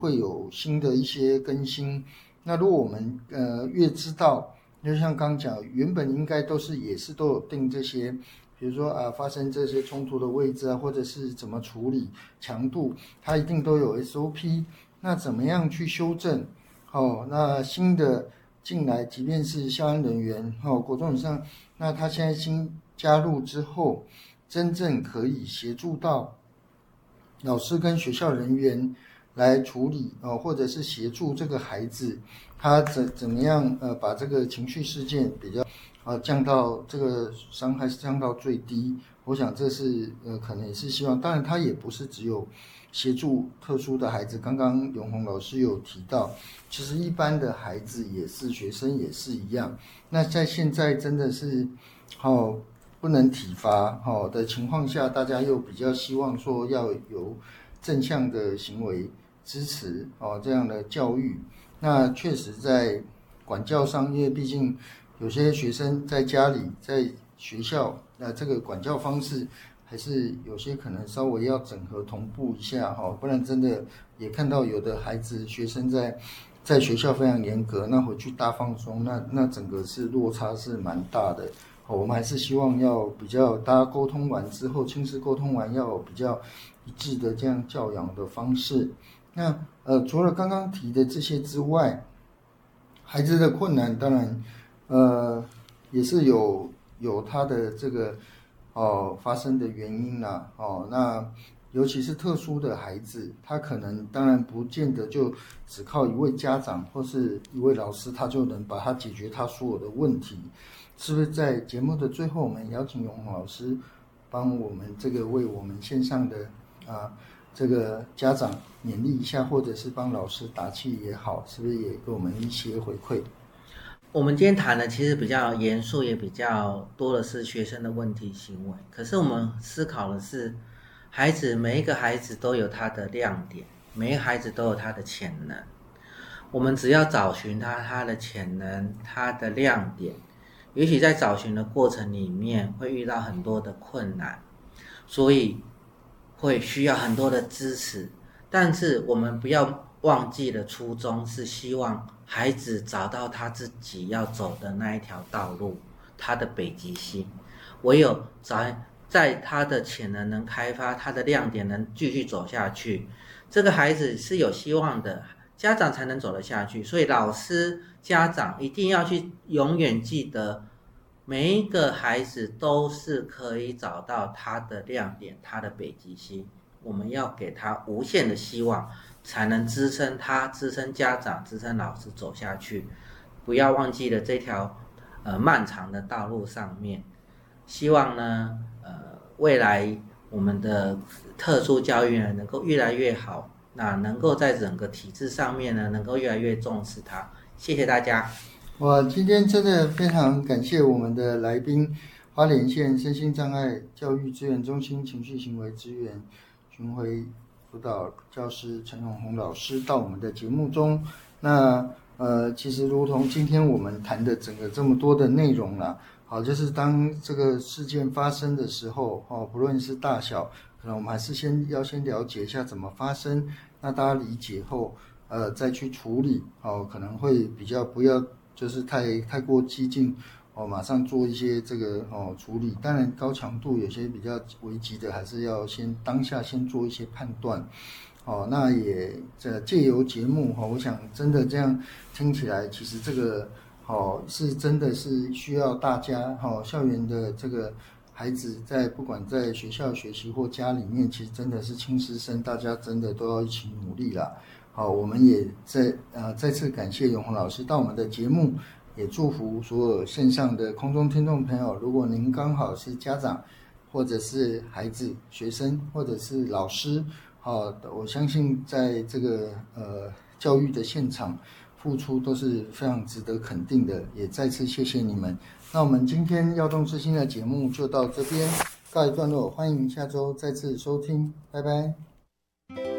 会有新的一些更新。那如果我们越知道，就像刚讲，原本应该也是都有定这些，比如说发生这些冲突的位置或者是怎么处理强度，它一定都有 SOP。那怎么样去修正？那新的进来，即便是校安人员国中以上，那他现在新加入之后，真正可以协助到老师跟学校人员来处理或者是协助这个孩子，他怎么样把这个情绪事件比较降到这个伤害降到最低。我想这是可能也是希望，当然他也不是只有协助特殊的孩子，刚刚永宏老师有提到，其实一般的孩子也是学生也是一样。那在现在真的是不能体罚的情况下，大家又比较希望说要有正向的行为支持这样的教育。那确实在管教上，因为毕竟有些学生在家里在学校，那这个管教方式还是有些可能稍微要整合同步一下不然真的也看到有的孩子学生在学校非常严格，那回去大放松，那整个是落差是蛮大的。我们还是希望要比较大家沟通完之后，亲子沟通完要有比较一致的这样教养的方式。那除了刚刚提的这些之外，孩子的困难当然也是有他的这个发生的原因啦那尤其是特殊的孩子，他可能当然不见得就只靠一位家长或是一位老师，他就能把他解决他所有的问题。是不是在节目的最后，我们邀请永宏老师帮我们为我们线上的这个家长勉励一下，或者是帮老师打气也好，是不是也给我们一些回馈？ 我们今天谈的其实比较严肃，也比较多的是学生的问题行为。可是我们思考的是，每一个孩子都有他的亮点，每一个孩子都有他的潜能。我们只要找寻他的潜能，他的亮点。也许在找寻的过程里面会遇到很多的困难，所以会需要很多的支持。但是我们不要忘记了初衷，是希望孩子找到他自己要走的那一条道路，他的北极星。唯有在他的潜能能开发，他的亮点能继续走下去，这个孩子是有希望的，家长才能走得下去。所以老师家长一定要去永远记得，每一个孩子都是可以找到他的亮点，他的北极星。我们要给他无限的希望，才能支撑他、支撑家长、支撑老师走下去。不要忘记了这条漫长的道路上面。希望呢未来我们的特殊教育呢能够越来越好，那能够在整个体制上面呢能够越来越重视它。谢谢大家。 我今天真的非常感谢我们的来宾，花莲县身心障碍教育资源中心情绪行为资源巡回辅导教师陈永宏老师到我们的节目中。那其实如同今天我们谈的整个这么多的内容啦，就是当这个事件发生的时候不论是大小，可能我们还是先了解一下怎么发生，那大家理解后再去处理可能会比较不要就是太过激进马上做一些这个处理。当然高强度有些比较危急的，还是要当下先做一些判断那也借由节目我想真的这样听起来，其实这个是真的是需要大家校园的这个孩子不管在学校学习或家里面，其实真的是亲师生，大家真的都要一起努力啦。我们也再次感谢永宏老师到我们的节目，也祝福所有线上的空中听众朋友，如果您刚好是家长，或者是孩子、学生，或者是老师我相信在这个教育的现场付出都是非常值得肯定的，也再次谢谢你们。那我们今天耀动之星的节目就到这边告一段落，欢迎下周再次收听，拜拜。